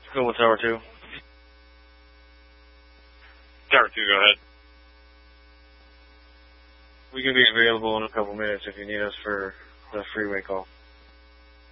Go with Tower 2. Tower 2, go ahead. We can be available in a couple minutes if you need us for the freeway call.